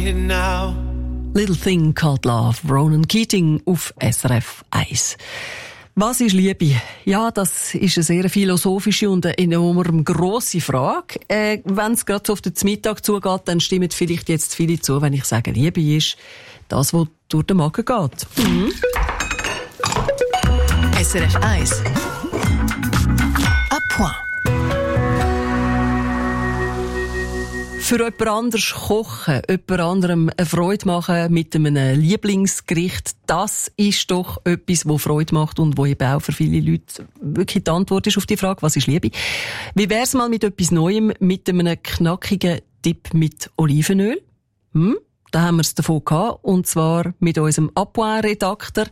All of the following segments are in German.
it now. Little Thing Called Love, Ronan Keating auf SRF 1. Was ist Liebe? Ja, das ist eine sehr philosophische und eine enorm grosse Frage. Wenn es gerade so auf den Mittag zugeht, dann stimmen vielleicht jetzt viele zu, wenn ich sage, Liebe ist das, was durch den Magen geht. Mhm. SRF 1 à point. Für jemand anderes kochen, jemand anderem eine Freude machen mit einem Lieblingsgericht, das ist doch etwas, das Freude macht und wo eben auch für viele Leute wirklich die Antwort ist auf die Frage, was ist Liebe? Wie wär's mal mit etwas Neuem, mit einem knackigen Dip mit Olivenöl? Da haben wir es davon gehabt, und zwar mit unserem à point-Redakteur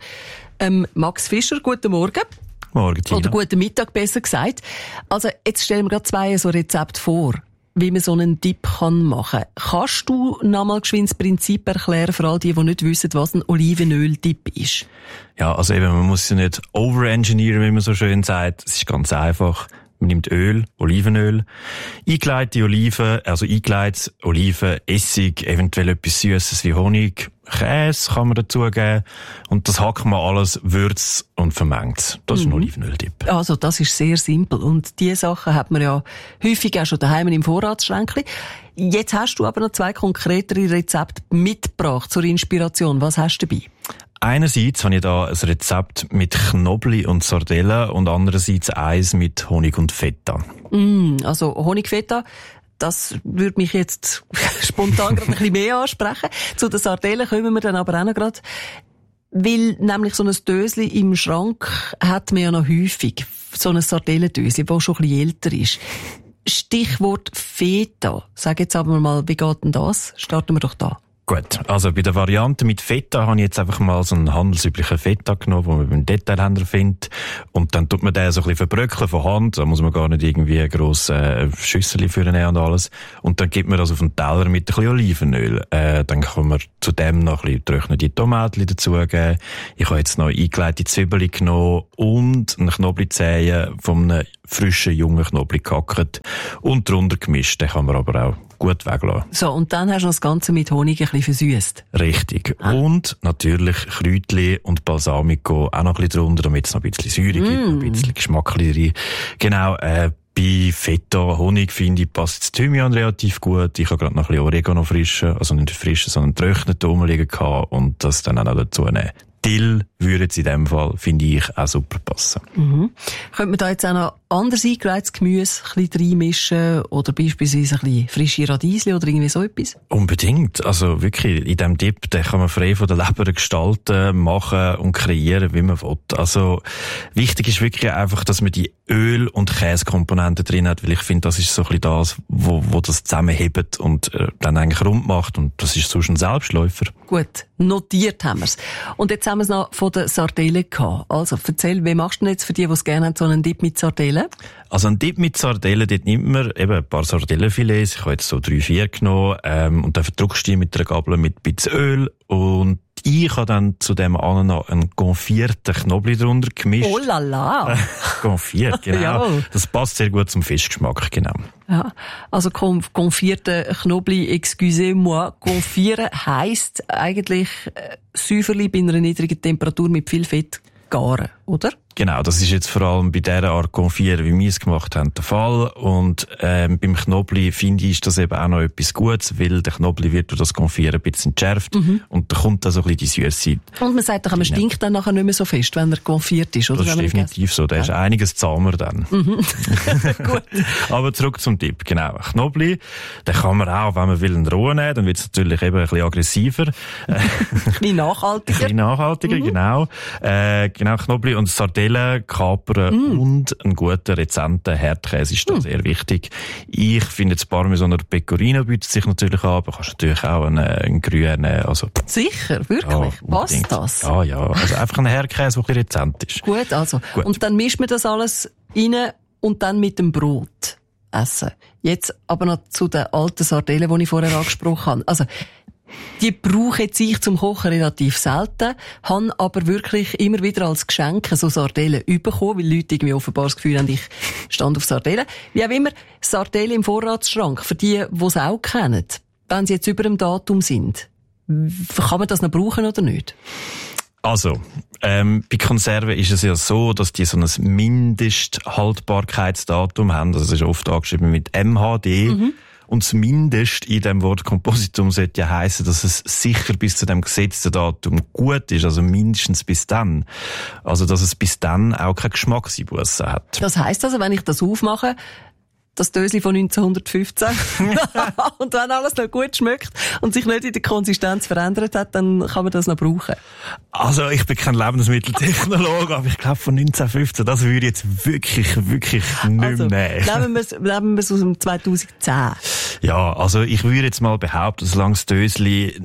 Max Fischer. Guten Morgen. Morgen, Tina. Oder guten Mittag, besser gesagt. Also, jetzt stellen wir gerade zwei so Rezepte vor, wie man so einen Dip machen kann. Kannst du noch mal geschwind das Prinzip erklären für all die nicht wissen, was ein Olivenöl-Dip ist? Ja, also eben, man muss ja nicht overengineeren, wie man so schön sagt. Es ist ganz einfach. Man nimmt Öl, Olivenöl, eingelegte Oliven, Oliven, Essig, eventuell etwas Süßes wie Honig, Käse kann man dazugeben. Und das hackt man alles, würzt und vermengt. Das ist ein Olivenöl-Dip. Also, das ist sehr simpel. Und diese Sachen hat man ja häufig auch schon daheim im Vorratsschränkchen. Jetzt hast du aber noch zwei konkretere Rezepte mitgebracht zur Inspiration. Was hast du dabei? Einerseits habe ich da ein Rezept mit Knobli und Sardellen und andererseits eins mit Honig und Feta. Also Honigfeta, das würde mich jetzt spontan gerade ein bisschen mehr ansprechen. Zu den Sardellen kommen wir dann aber auch noch gerade. Weil nämlich so ein Dösli im Schrank hat man ja noch häufig. So ein Sardellendösli, das schon ein bisschen älter ist. Stichwort Feta. Sag jetzt aber mal, wie geht denn das? Starten wir doch da. Gut, also bei der Variante mit Feta habe ich jetzt einfach mal so einen handelsüblichen Feta genommen, den man beim Detailhändler findet. Und dann tut man den so ein bisschen verbröckeln von Hand. Da muss man gar nicht irgendwie eine grosse Schüssel für nehmen und alles. Und dann gibt man das auf einen Teller mit ein bisschen Olivenöl. Dann kann man zu dem noch ein bisschen getrocknete Tomaten dazugeben. Ich habe jetzt noch eingelegte Zwiebeln genommen und einen Knoblauchzehen von einem frischen, jungen Knoblauch gehackt und drunter gemischt. Den kann man aber auch gut weglassen. So, und dann hast du das Ganze mit Honig ein bisschen versüsst. Richtig. Und natürlich Kräutchen und Balsamico auch noch ein bisschen drunter, damit es noch ein bisschen Säure gibt, noch ein bisschen Geschmack rein. Genau, bei Feta, Honig, finde ich, passt das Thymian relativ gut. Ich habe gerade noch ein bisschen Oregano frischen, also nicht frischen, sondern trockneten rumliegen gehabt und das dann auch noch dazu nehmen. Dill würde jetzt in dem Fall, finde ich, auch super passen. Könnte man da jetzt auch noch anderes eingelegtes Gemüse ein bisschen reinmischen oder beispielsweise ein bisschen frische Radiesli oder irgendwie so etwas? Unbedingt. Also wirklich, in diesem Dip, den kann man frei von der Leber gestalten, machen und kreieren, wie man will. Also wichtig ist wirklich einfach, dass man die Öl- und Käsekomponenten drin hat, weil ich finde, das ist so ein bisschen das, wo das zusammenhebt und dann eigentlich rund macht, und das ist sonst ein Selbstläufer. Gut, notiert haben wir's. Und jetzt haben wir es noch von den Sardellen gehabt. Also erzähl, wie machst du denn jetzt für die es gerne haben, so einen Dip mit Sardellen? Also ein Dip mit Sardellen, dort nimmt man eben ein paar Sardellenfilets, ich habe jetzt so 3-4 genommen, und dann verdrückst du die mit einer Gabel mit ein bisschen Öl, und ich habe dann zu dem anderen noch einen konfierten Knoblauch drunter gemischt. Oh la la! Konfiert, genau. Ja. Das passt sehr gut zum Fischgeschmack, genau. Ja, also konfierter Knoblauch, excusez-moi, konfieren heisst eigentlich Säuferli bei einer niedrigen Temperatur mit viel Fett garen, oder? Genau, das ist jetzt vor allem bei dieser Art Konfieren, wie wir es gemacht haben, der Fall. Und beim Knoblauch, finde ich, ist das eben auch noch etwas Gutes, weil der Knoblauch wird durch das Konfieren ein bisschen entschärft und da kommt dann so ein bisschen die Süße. Und man sagt, man stinkt dann nachher nicht mehr so fest, wenn er konfiert ist, oder? Das ist definitiv so, der ist einiges zahmer dann. Gut. Aber zurück zum Tipp, genau. Knoblauch, den kann man auch, wenn man will, einen rohen nehmen, dann wird es natürlich eben ein bisschen aggressiver. Ein bisschen nachhaltiger. Genau. Genau, Knoblauch und Sardellen kapern und einen guten, rezenten Herdkäse ist da sehr wichtig. Ich finde jetzt Parmesan oder Pecorino bietet sich natürlich an, aber kannst natürlich auch einen grünen, also. Sicher, wirklich? Ja, passt das? Ja. Also einfach ein Herdkäse, der ein bisschen rezent ist. Gut, also. Gut. Und dann mischt man das alles rein und dann mit dem Brot essen. Jetzt aber noch zu den alten Sardellen, die ich vorher angesprochen habe. Also, die brauche ich zum Kochen relativ selten, haben aber wirklich immer wieder als Geschenk so Sardellen bekommen, weil Leute irgendwie offenbar das Gefühl haben, ich stand auf Sardellen. Wie auch immer, Sardellen im Vorratsschrank, für die es auch kennen. wenn sie jetzt über dem Datum sind? Kann man das noch brauchen oder nicht? Also, bei Konserven ist es ja so, dass die so ein Mindesthaltbarkeitsdatum haben. Also, es ist oft angeschrieben mit MHD. Und das Mindest in dem Wort Kompositum sollte ja heissen, dass es sicher bis zu dem gesetzten Datum gut ist. Also mindestens bis dann. Also, dass es bis dann auch keine Geschmackseinbußen hat. Das heisst also, wenn ich das aufmache, das Dösli von 1915 und wenn alles noch gut schmeckt und sich nicht in der Konsistenz verändert hat, dann kann man das noch brauchen. Also ich bin kein Lebensmitteltechnologe, aber ich glaube von 1915, das würde ich jetzt wirklich nicht also, nehmen. Nehmen wir es aus dem 2010. Ja, also ich würde jetzt mal behaupten, solange das Dösli,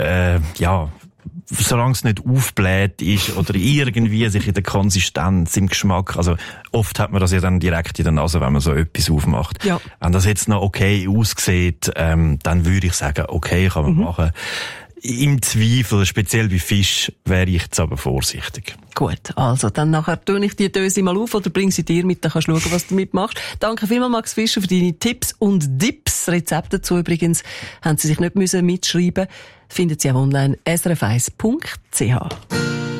solange es nicht aufbläht ist oder irgendwie sich in der Konsistenz, im Geschmack, also oft hat man das ja dann direkt in der Nase, wenn man so etwas aufmacht. Ja. Wenn das jetzt noch okay aussieht, dann würde ich sagen, okay, kann man machen. Im Zweifel, speziell bei Fisch, wäre ich jetzt aber vorsichtig. Gut, also dann nachher tue ich die Döse mal auf oder bring sie dir mit, dann kannst du schauen, was du damit machst. Danke vielmals, Max Fischer, für deine Tipps und Dips. Rezepte dazu übrigens haben Sie sich nicht mitschreiben müssen. Findet Sie auch online srf1.ch.